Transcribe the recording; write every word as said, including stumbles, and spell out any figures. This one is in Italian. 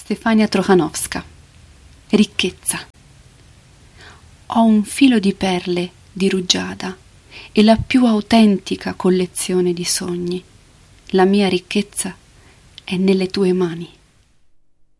Stefania Trochanowska. Ricchezza. Ho un filo di perle di rugiada e la più autentica collezione di sogni. La mia ricchezza è nelle tue mani.